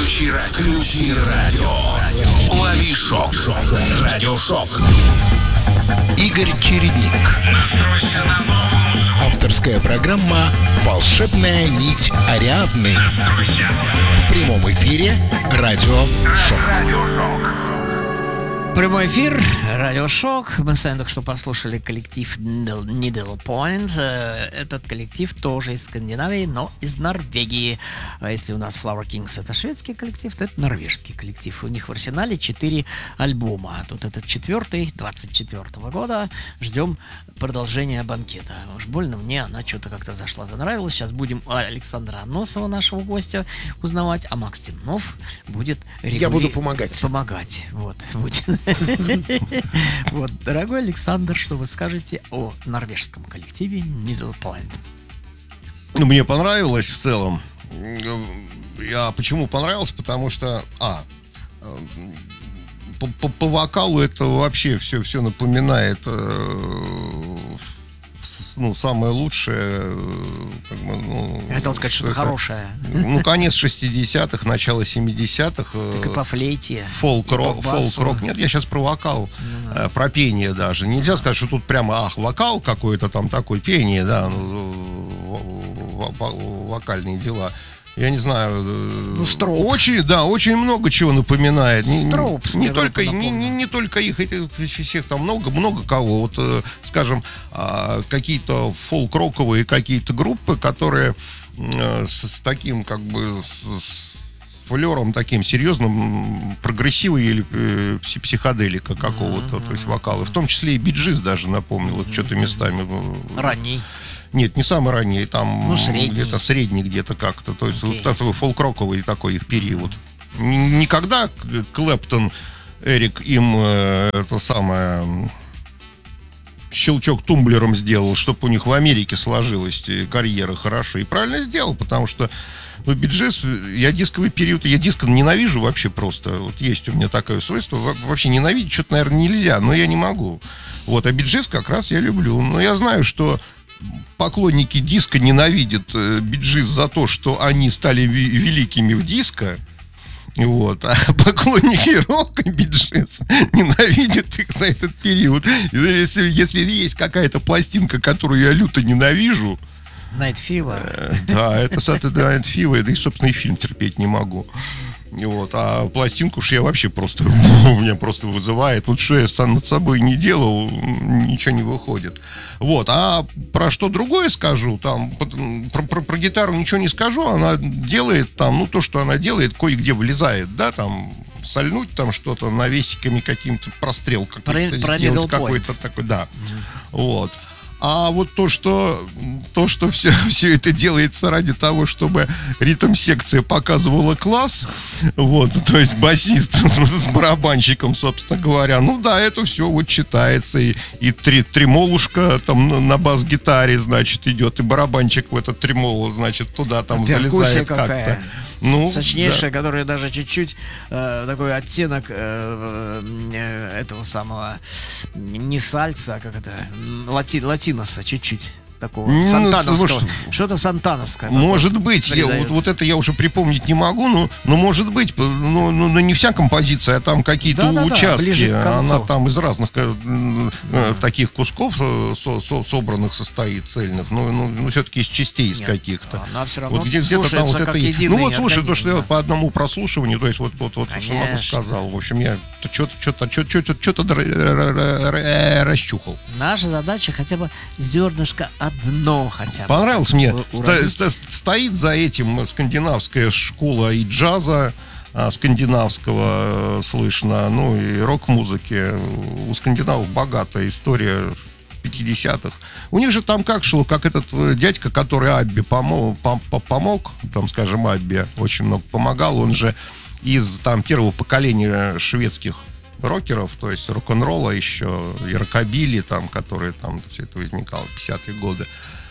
Включи радио. Лови шок. Радиошок. Игорь Чередник. Авторская программа «Волшебная нить Ариадны». В прямом эфире Радио Шок. Прямой эфир, радиошок. Мы с вами только что послушали коллектив Needle Point. Этот коллектив тоже из Скандинавии, но из Норвегии. Если у нас Flower Kings это шведский коллектив, то это норвежский коллектив. У них в арсенале 4 альбома. Тут этот 4-й, 24-го года. Ждем продолжения банкета. Уж больно мне она что-то как-то зашла, занравилась. Сейчас будем Александра Аносова, нашего гостя, узнавать, а Макс Темнов будет Я буду помогать. Вот, будет. Вот, дорогой Александр, что вы скажете о норвежском коллективе Needle Point? Ну, мне понравилось в целом. Почему понравилось? Потому что, по вокалу это вообще все напоминает, самое лучшее. Я хотел сказать, что-то хорошее. Конец 60-х, начало 70-х. Так и по флейте. Фолк-рок. Нет, я сейчас про вокал, про пение даже. Нельзя сказать, что тут прямо, вокал какой-то там такой, пение, да, вокальные дела. Я не знаю. Очень много чего напоминает. Не только их, всех там много кого. Вот, скажем, какие-то фолк-роковые какие-то группы, которые с таким с флером таким серьезным, прогрессивой или психоделика какого-то, то есть вокалы. В том числе и Bee Gees даже напомнил, что-то местами. Ранний. Нет, не самый ранний, там средний. Где-то средний, где-то как-то. То есть вот такой фолк-роковый такой их период. Никогда Клэптон, Эрик им щелчок тумблером сделал, чтобы у них в Америке сложилась карьера хорошо. И правильно сделал, потому что Bee Gees, я дисковый период, я диско ненавижу вообще просто. Вот есть у меня такое свойство. Вообще ненавидеть что-то, наверное, нельзя, но я не могу. Вот, а Bee Gees как раз я люблю. Но я знаю, что поклонники диска ненавидят Bee Gees за то, что они стали великими в диско. Вот. А поклонники рока Bee Gees ненавидят их за этот период. Если есть какая-то пластинка, которую я люто ненавижу, Night Fever. Да, это Saturday Night Fever, да и, собственно, и фильм терпеть не могу. Вот, а пластинку уж я вообще просто, меня просто вызывает. Вот что я над собой не делал, ничего не выходит. Вот, а про что другое скажу, там, про гитару ничего не скажу, она делает там, то, что она делает, кое-где вылезает, да, там, сольнуть там что-то навесиками каким-то, прострел какой-то сделать, какой-то такой, да, вот. А вот то, что все это делается ради того, чтобы ритм-секция показывала класс, вот, то есть басист с барабанщиком, собственно говоря, это все вот читается, и тремолушка там на бас-гитаре, значит, идет, и барабанщик в этот тремоло, значит, туда там залезает как-то. Сочнейшая, да. Которая даже чуть-чуть такой оттенок этого самого не сальса, а как это, латиноса чуть-уть. Такого сантановского. Что-то сантановское. Может быть. Вот это я уже припомнить не могу, но может быть. Но не вся композиция, а там какие-то участки. Она там из разных таких кусков собранных состоит, цельных. Но все-таки из частей из каких-то. Она все равно вот где-то там вот это есть. Слушай, то, что я по одному прослушиванию, то есть вот что сказал. В общем, я что-то расчухал. Наша задача хотя бы зернышко одно хотя бы. Понравилось мне. Стоит за этим скандинавская школа и джаза скандинавского слышно, и рок-музыки. У скандинавов богатая история 50-х. У них же там как шло, как этот дядька, который Абби помог, там, скажем, Абби очень много помогал, он же из там первого поколения шведских рокеров, то есть рок-н-ролла еще, и рокобили, там, которые там все это возникало в 50-е годы.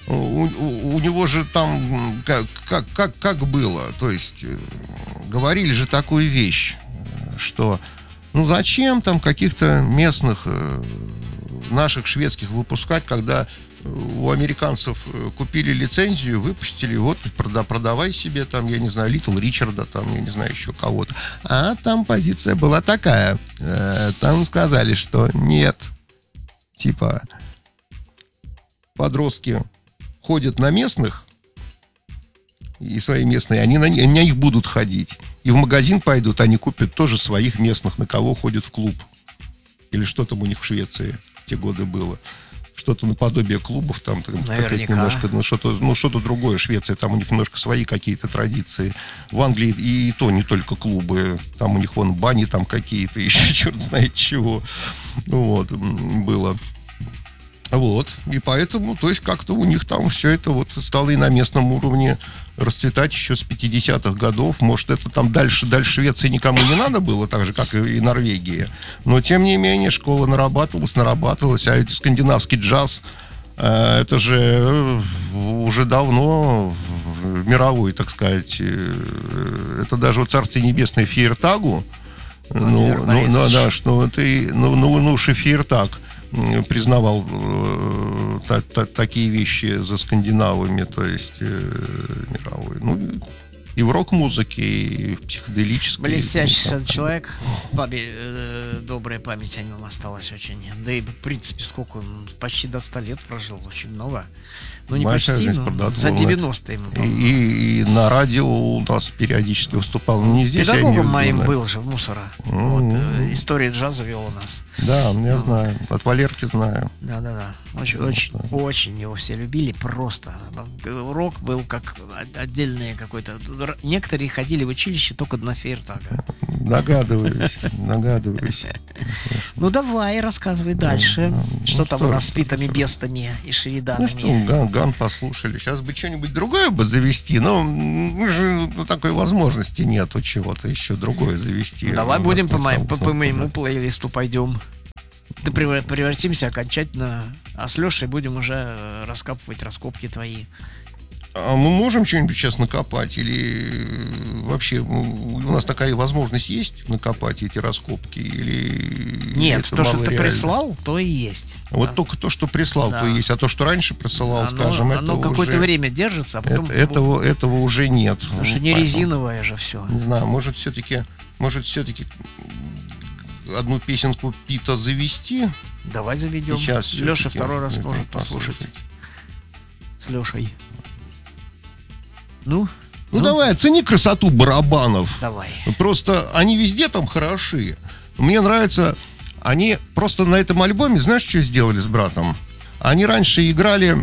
У него же там как было, то есть говорили же такую вещь, что зачем там каких-то местных наших шведских выпускать, когда у американцев купили лицензию, выпустили, вот продавай себе там, я не знаю, Литл Ричарда, там, я не знаю, еще кого-то. А там позиция была такая. Там сказали, что нет, типа, подростки ходят на местных, и свои местные, они на них будут ходить. И в магазин пойдут, они купят тоже своих местных, на кого ходят в клуб. Или что там у них в Швеции в те годы было. Что-то наподобие клубов, там наверняка. Немножко, что-то другое. Швеция, там у них немножко свои какие-то традиции. В Англии и то не только клубы. Там у них вон бани там какие-то, еще черт знает чего. Вот, было. Вот, и поэтому, то есть как-то у них там все это вот стало и на местном уровне расцветать еще с 50-х годов. Может, это там дальше Швеции никому не надо было, так же, как и Норвегии. Но, тем не менее, школа нарабатывалась, а ведь скандинавский джаз, это же уже давно мировой, так сказать, это даже вот Царствие Небесное Фейертагу, Фейертаг признавал такие вещи за скандинавами, то есть мировой. Ну, и в рок-музыке, и в психоделической. Блестящий человек, добрая память о нем осталась очень. Да и, в принципе, сколько он, почти до 100 лет прожил, очень много. Ну, не почти, но за 90 ему. И на радио у нас периодически выступал. Не здесь, педагогом моим был же в Мусора. Вот, история джаза вел у нас. Да, я знаю. От Валерки знаю. Да. Очень его все любили. Просто. Рок был как отдельное какой-то. Некоторые ходили в училище только на Фейертага. Догадываюсь. Ну, давай, рассказывай дальше. Что там у нас с Питами, Бестами и Шериданами. Ну что, Ган послушали. Сейчас бы что-нибудь другое бы завести, но мы же такой возможности нету чего-то еще другое завести. Давай будем по моему плейлисту пойдем. Ты превратимся окончательно, а с Лешей будем уже раскапывать раскопки твои. А мы можем что-нибудь сейчас накопать? Или вообще у нас такая возможность есть накопать эти раскопки? Или нет, то, что ты прислал, то и есть. Вот только то, что прислал, то и есть. А то, что раньше присылал, скажем, это оно какое-то время держится, а потом... Этого уже нет. Потому что не резиновое же все. Не знаю, может все-таки одну песенку Пита завести? Давай заведем. Сейчас Леша второй раз может послушать. С Лешей. Ну, давай, оцени красоту барабанов. Давай. Просто они везде там хороши. Мне нравится, они просто на этом альбоме, знаешь, что сделали с братом? Они раньше играли,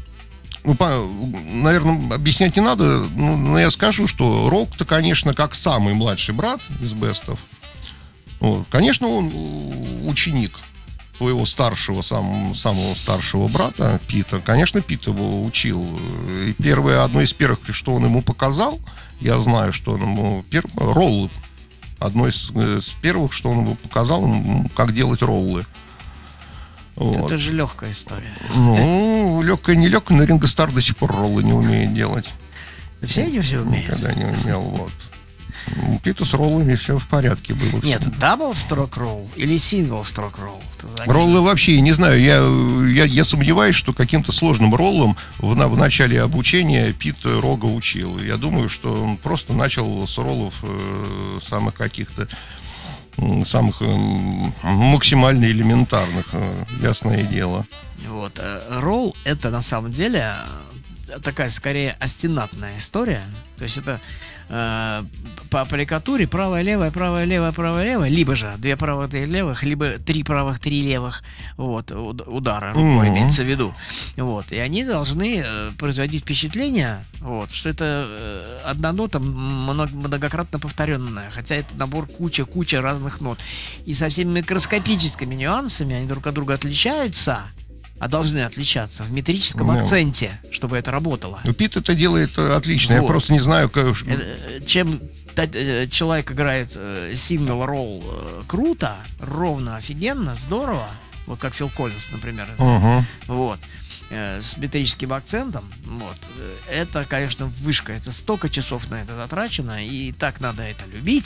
наверное, объяснять не надо, но я скажу, что рок-то, конечно, как самый младший брат из Бестов. Вот. Конечно, он ученик своего самого старшего брата Пита. Конечно, Пит его учил. И одно из первых, что он ему показал, я знаю, что он ему роллы. Одно из первых, что он ему показал, как делать роллы. Вот. Это же легкая история. Ну, легкая, не легкая, но Ринго Стар до сих пор роллы не умеет делать. Да все они все умеют. Никогда не умел, вот. У Пита с роллами все в порядке было. Нет, дабл-строк ролл или сингл-строк ролл? Роллы вообще, не знаю, я сомневаюсь, что каким-то сложным роллом в начале обучения Пит Рога учил. Я думаю, что он просто начал с роллов самых каких-то самых максимально элементарных, ясное дело. Вот, ролл — это на самом деле такая скорее остенатная история. То есть это по аппликатуре правая, левая, правая, левая, правая, левая, либо же 2 правых, 2 левых, либо 3 правых, 3 левых, вот, удара рукой имеется в виду. Вот, и они должны производить впечатление, вот, что это одна нота многократно повторенная, хотя это набор куча разных нот. И со всеми микроскопическими нюансами они друг от друга отличаются, а должны отличаться в метрическом акценте, чтобы это работало. Пит это делает отлично. Вот. Я просто не знаю, как... Чем человек играет сингл-ролл круто, ровно, офигенно, здорово, вот как Фил Коллинз, например, вот, с метрическим акцентом, вот, это, конечно, вышка, это столько часов на это затрачено, и так надо это любить,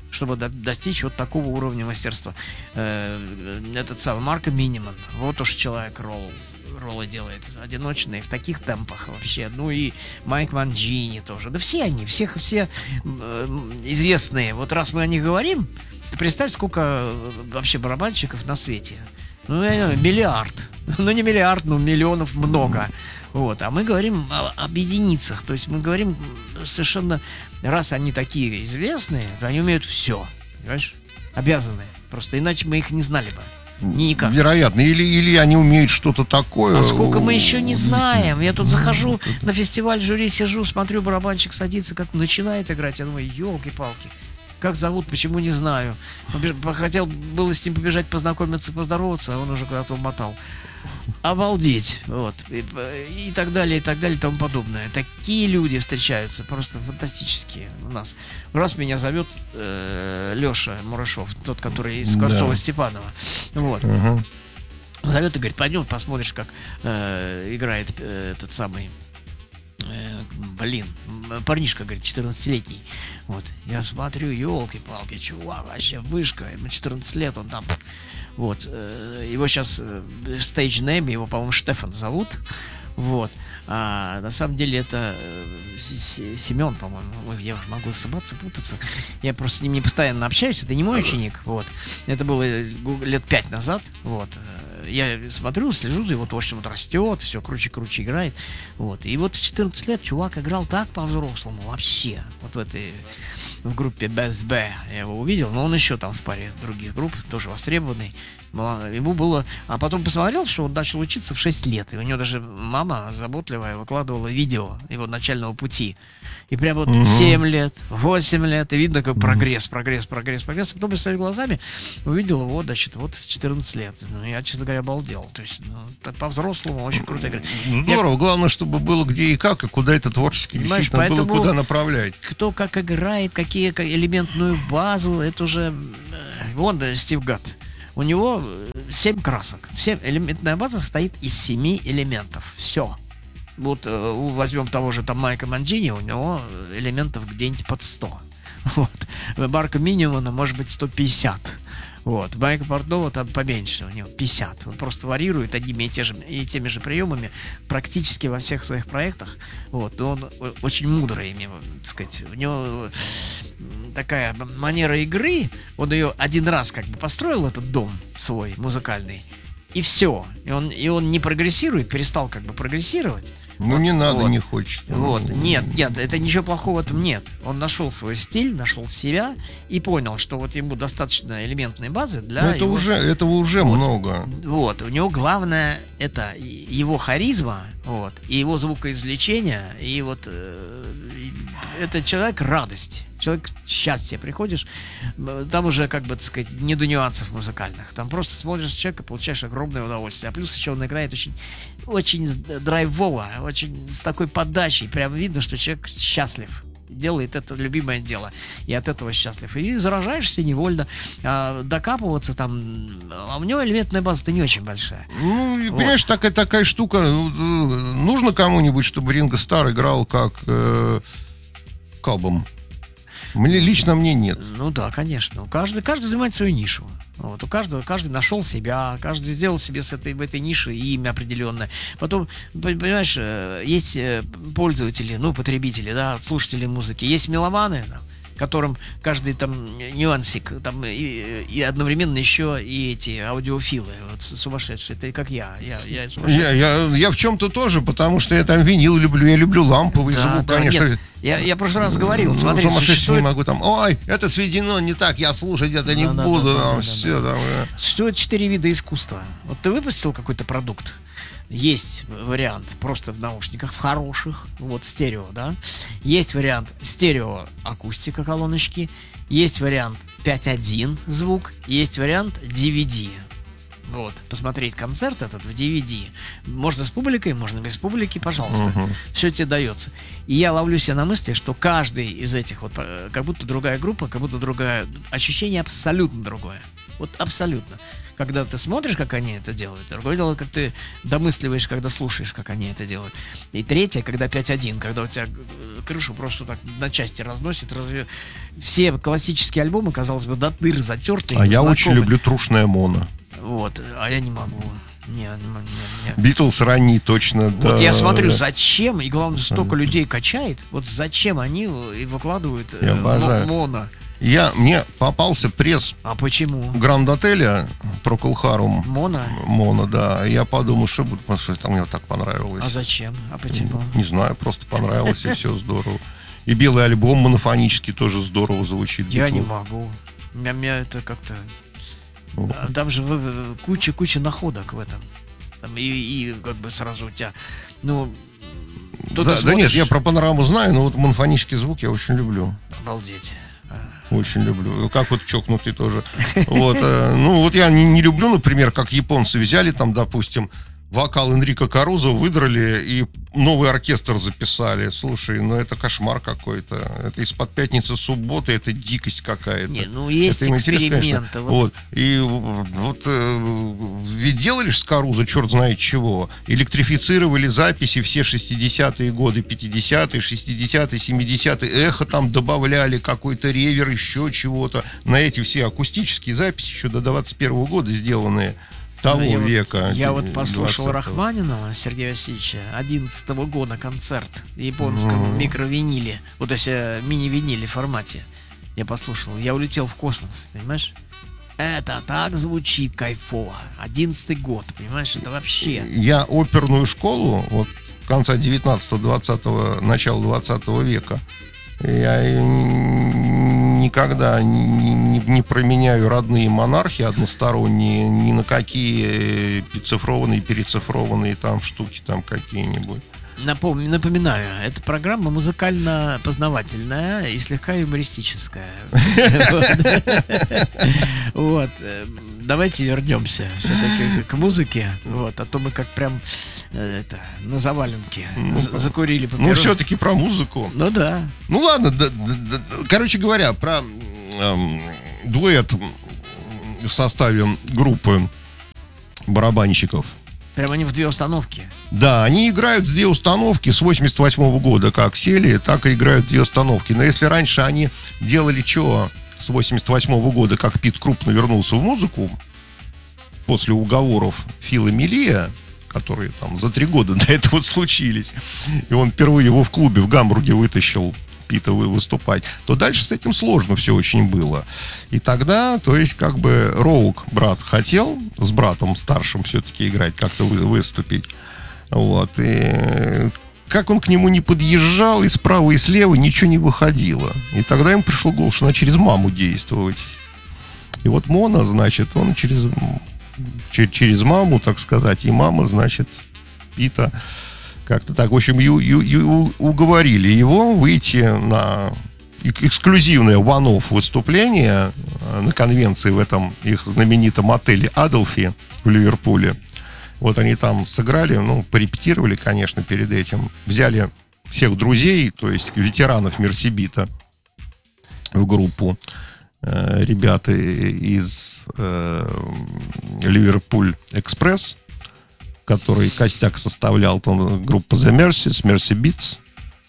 чтобы достичь вот такого уровня мастерства. Этот самый Марко Миниман, вот уж человек роллы делает одиночные в таких темпах вообще. Ну и Майк Манджини тоже. Да все они, все известные. Вот раз мы о них говорим, ты представь, сколько вообще барабанщиков на свете. Ну, миллиард. Ну, не миллиард, но миллионов много. Вот. А мы говорим об единицах. То есть мы говорим совершенно... Раз они такие известные, то они умеют все. Понимаешь? Обязаны. Просто иначе мы их не знали бы. Никак. Вероятно. Или они умеют что-то такое. А сколько мы еще не знаем. Я тут захожу на фестиваль, жюри сижу, смотрю, барабанщик садится, как начинает играть. Я думаю, елки-палки. Как зовут, почему не знаю. Хотел было с ним побежать, познакомиться, поздороваться, а он уже куда-то умотал. Обалдеть. Вот. И так далее, и тому подобное. Такие люди встречаются, просто фантастические у нас. Раз меня зовет Леша Мурашов, тот, который из Скворцова-Степанова. Вот. Зовет и говорит, пойдем посмотришь, как играет этот самый парнишка, говорит, 14-летний. Вот, я смотрю, елки-палки, чувак, вообще вышка, ему 14 лет, он там, вот, его сейчас стейдж-нейм, его, по-моему, Штефан зовут, вот, а на самом деле это Семен, по-моему, я уже могу ошибаться, путаться, я просто с ним не постоянно общаюсь, это не мой ученик, вот, это было лет 5 назад, вот, я смотрю, слежу за его творчеством, вот растет, все круче играет. Вот. И вот в 14 лет чувак играл так по-взрослому вообще. Вот в группе БСБ я его увидел, но он еще там в паре других групп, тоже востребованный. Ему было... А потом посмотрел, что он начал учиться в 6 лет. И у него даже мама заботливая выкладывала видео его начального пути. И прям вот 7 лет, 8 лет, и видно, как прогресс. А потом я своими глазами увидел его, значит, вот в 14 лет. Ну, я, честно говоря, обалдел. То есть, так по-взрослому очень круто играть. Здорово, главное, чтобы было где и как, и куда это творчески действительно было, куда направлять. Кто как играет, какие элементную базу, это уже... Вон, Стив Гатт. У него 7 красок. Элементная база состоит из 7 элементов. Все. Вот возьмем того же там Майка Манджини, у него элементов где-нибудь под 100. Вот. Марко Минимана может быть 150. Вот. Майка Портнова там поменьше, у него 50. Он просто варьирует одними и теми же приемами практически во всех своих проектах. Вот. Но он очень мудрый, так сказать. У него такая манера игры. Он ее один раз как бы построил, этот дом свой музыкальный, и все. И он не прогрессирует, перестал как бы прогрессировать. Ну, не надо, вот. Не хочет. Вот. Нет, это ничего плохого в этом нет. Он нашел свой стиль, нашел себя и понял, что вот ему достаточно элементной базы для этого уже вот, много. Вот. У него главное это его харизма, вот, и его звукоизвлечение, и вот это человек радость. Человек счастье. Приходишь, там уже, как бы, так сказать, не до нюансов музыкальных. Там просто смотришь человека, получаешь огромное удовольствие. А плюс еще он играет очень драйвово, очень с такой подачей. Прям видно, что человек счастлив. Делает это любимое дело. И от этого счастлив. И заражаешься невольно. Докапываться там... А у него элементная база-то не очень большая. Ну, вот. Понимаешь, такая штука. Нужно кому-нибудь, чтобы Ринго Старр играл как Калбом? Лично мне нет. Ну да, конечно. Каждый занимает свою нишу. Вот, каждый нашел себя, каждый сделал себе в этой нише имя определенное. Потом, понимаешь, есть пользователи, потребители, да, слушатели музыки, есть меломаны, да, которым каждый там нюансик, там и одновременно еще и эти аудиофилы, вот сумасшедшие, это как я сумасшедший. Я в чем-то тоже, потому что я там винил люблю, я люблю ламповый звук, конечно. Нет, я в прошлый раз говорил, смотри, сумасшедший не могу там, ой, это сведено не так, я слушать это не буду, все. Существует 4 вида искусства. Вот ты выпустил какой-то продукт, есть вариант просто в наушниках, в хороших, вот стерео, да. Есть вариант стерео акустика колоночки, есть вариант 5.1 звук, есть вариант DVD. Вот, посмотреть концерт этот в DVD. Можно с публикой, можно без публики, пожалуйста. Все тебе дается. И я ловлю себя на мысли, что каждый из этих вот, как будто другая группа, как будто другое ощущение абсолютно другое. Вот абсолютно. когда ты смотришь, как они это делают. Другое дело, как ты домысливаешь, когда слушаешь, как они это делают. И третье, когда 5-1, когда у тебя крышу просто так на части разносит. Все классические альбомы, казалось бы, до дыр затертые. А я очень люблю трушное моно. Вот, а я не могу. Не. Битлз ранний точно. Вот я смотрю, зачем, и главное, столько людей качает, вот зачем они и выкладывают моно. Мне попался пресс. А почему? Гранд-отеля Procol Моно? Моно, да. Я подумал, что будет, потому что там мне так понравилось. А зачем? А почему? Не знаю, просто понравилось, и все здорово. И белый альбом монофонический тоже здорово звучит. Я не могу. Меня это как-то... Там же куча находок в этом. Там и как бы сразу у тебя... Да нет, я про панораму знаю, но вот монофонический звук я очень люблю. Обалдеть. Очень люблю. Как вот чокнутый тоже. Вот, вот я не люблю, например, как японцы взяли там, допустим, вокал Энрико Карузо выдрали и новый оркестр записали. Слушай, это кошмар какой-то. Это из-под пятницы субботы, это дикость какая-то. Не, есть это эксперименты. Вот. И вот ведь делали ж с Карузо черт знает чего. Электрифицировали записи все 60-е годы, 50-е, 60-е, 70-е. Эхо там добавляли, какой-то ревер, еще чего-то. На эти все акустические записи еще до 21-го года сделанные. Того века. Я вот послушал Рахманинова Сергея Васильевича 11-го года концерт в японском микровиниле, вот если мини-виниле формате. Я послушал, я улетел в космос, понимаешь? Это так звучит кайфово. 11-й год, понимаешь, это вообще. Я оперную школу вот конца 19-20, начала 20 века. Я никогда не променяю родные монархии односторонние ни на какие цифрованные, перецифрованные там штуки там какие-нибудь. Напоминаю, эта программа музыкально-познавательная и слегка юмористическая. Вот. Давайте вернемся все-таки к музыке. Вот, а то мы как прям на заваленке закурили папирос. Все-таки про музыку. Ну да. Ну ладно, короче говоря, про дуэт в составе группы барабанщиков. Прям они в две установки. Да, они играют в две установки с 88 года, как сели, так и играют в две установки. Но если раньше они делали что с 88 года, как Пит крупно вернулся в музыку, после уговоров Фила Мелия, которые там за 3 года до этого случились, и он впервые его в клубе в Гамбурге вытащил Пита выступать, то дальше с этим сложно все очень было. И тогда, то есть, как бы Роук, брат, хотел с братом старшим все-таки играть, как-то выступить. Вот. И как он к нему не подъезжал, и справа, и слева ничего не выходило. И тогда ему пришло в голову, что надо через маму действовать. И вот Моно, значит, он через маму, так сказать, и мама, значит, Пита как-то так, в общем, уговорили его выйти на эксклюзивное one-off выступление на конвенции в этом их знаменитом отеле Адольфи в Ливерпуле. Вот они там сыграли, порепетировали, конечно, перед этим. Взяли всех друзей, то есть ветеранов Мерсибита в группу. Ребята из Ливерпуль Экспресс, который костяк составлял там группа The Mercies, Mercy Beats,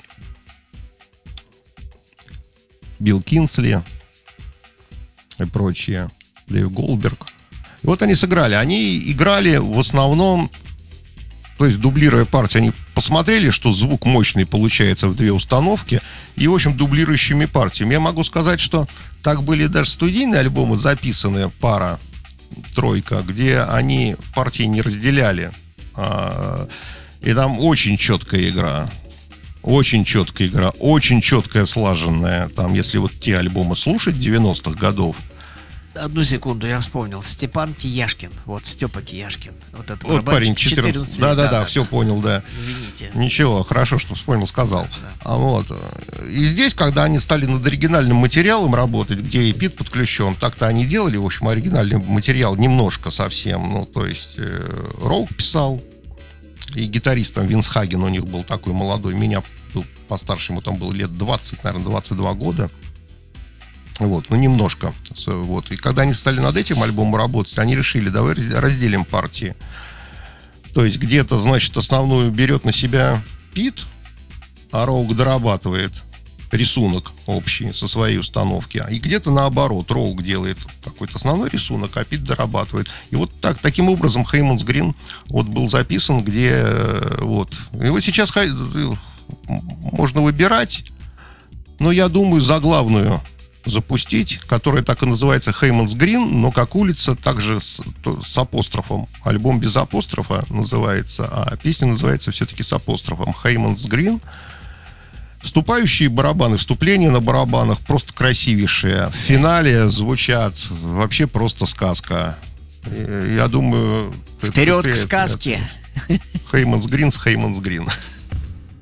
Билл Кинсли и прочие, Дэйв Голдберг. И вот они сыграли. Они играли в основном, то есть дублируя партии, они посмотрели, что звук мощный получается в две установки, и, в общем, дублирующими партиями. Я могу сказать, что так были даже студийные альбомы записаны, пара-тройка, где они партии не разделяли. И там очень четкая игра. Очень четкая игра, очень четкая, слаженная. Там, если вот те альбомы слушать 90-х годов. Одну секунду, я вспомнил. Степан Кияшкин. Вот, Степа Кияшкин. Вот этот парень 14. Да, все понял, да. Извините. Ничего, хорошо, что вспомнил, сказал. Да. И здесь, когда они стали над оригинальным материалом работать, где и Пит подключен, так-то они делали, в общем, оригинальный материал немножко совсем. То есть Роук писал, и гитарист там Винс Хаген у них был такой молодой. Меня был постарше, ему там было лет 20, наверное, 22 года. Вот, ну, немножко. Вот. И когда они стали над этим альбомом работать, они решили, давай разделим партии. То есть где-то, значит, основную берет на себя Пит, а Роуг дорабатывает рисунок общий со своей установки. И где-то наоборот, Роуг делает какой-то основной рисунок, а Пит дорабатывает. И вот таким образом Хейманс Грин вот был записан, где вот. И вот сейчас можно выбирать, но я думаю, заглавную запустить, которая так и называется Хейманс Грин, но как улица, также с апострофом. Альбом без апострофа называется, а песня называется все-таки с апострофом. Хейманс Грин. Вступающие барабаны, вступления на барабанах просто красивейшие. В финале звучат вообще просто сказка. Я думаю... Вперед к сказке! Хейманс Грин с Хейманс Грин.